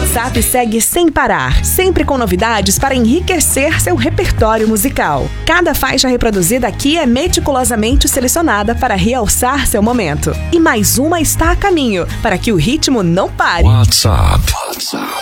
WhatsApp segue sem parar, sempre com novidades para enriquecer seu repertório musical. Cada faixa reproduzida aqui é meticulosamente selecionada para realçar seu momento. E mais uma está a caminho, para que o ritmo não pare. WhatsApp.